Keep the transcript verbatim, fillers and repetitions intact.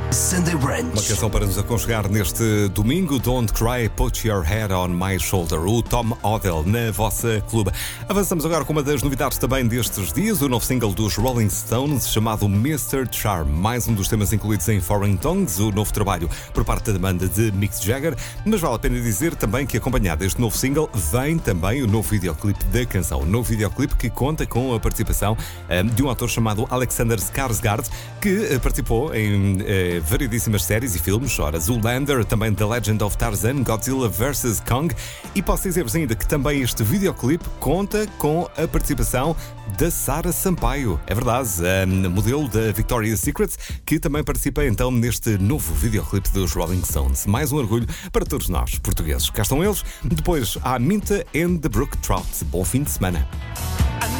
Sunday Brunch. Uma canção para nos aconchegar neste domingo. Don't Cry, Put Your Head on My Shoulder. O Tom Odell na vossa clube. Avançamos agora com uma das novidades também destes dias. O novo single dos Rolling Stones, chamado mister Charm. Mais um dos temas incluídos em Foreign Tongues, o novo trabalho por parte da banda de Mick Jagger. Mas vale a pena dizer também que, acompanhado deste novo single, vem também o novo videoclipe da canção. O novo videoclipe que conta com a participação um, de um ator chamado Alexander Skarsgård, que uh, participou em uh, variedíssimas séries e filmes, ora Zoolander, também The Legend of Tarzan, Godzilla versus. Kong, e posso dizer-vos ainda que também este videoclipe conta com a participação da Sara Sampaio. É verdade, a modelo da Victoria's Secret, que também participa então neste novo videoclipe dos Rolling Stones. Mais um orgulho para todos nós, portugueses. Cá estão eles. Depois há Minta and the Brook Trout. Bom fim de semana.